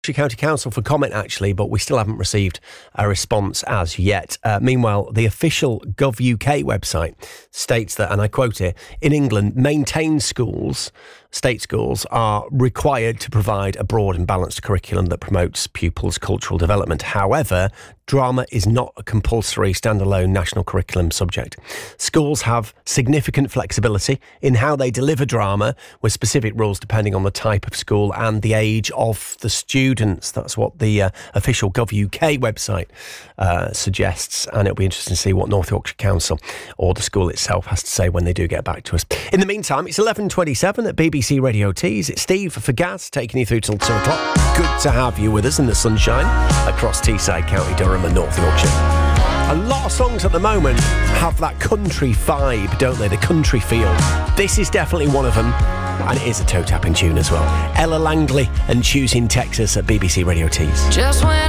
County Council for comment, actually, but we still haven't received a response as yet. Meanwhile, the official Gov.uk website states that, and I quote here, in England, maintained schools, state schools, are required to provide a broad and balanced curriculum that promotes pupils' cultural development. However, drama is not a compulsory standalone national curriculum subject. Schools have significant flexibility in how they deliver drama, with specific rules depending on the type of school and the age of the students. That's what the official Gov.uk website suggests, and it'll be interesting to see what North Yorkshire Council or the school itself has to say when they do get back to us. In the meantime, it's 11:27 at BBC Radio Tees. It's Steve for Gaz, taking you through till 2 o'clock. Good to have you with us in the sunshine across Teesside, County Durham and North Yorkshire. A lot of songs at the moment have that country vibe, don't they? The country feel. This is definitely one of them, and it is a toe-tapping tune as well. Ella Langley and Choosing Texas at BBC Radio Tees. Just when